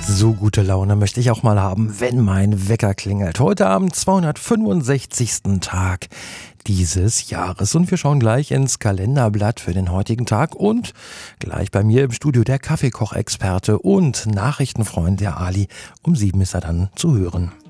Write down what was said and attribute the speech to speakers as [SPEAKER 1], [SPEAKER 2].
[SPEAKER 1] So gute Laune möchte ich auch mal haben, wenn mein Wecker klingelt. Heute am 265. Tag dieses Jahres. Und wir schauen gleich ins Kalenderblatt für den heutigen Tag. Und gleich bei mir im Studio der Kaffeekochexperte und Nachrichtenfreund, der Ali. Um 7 ist er dann zu hören.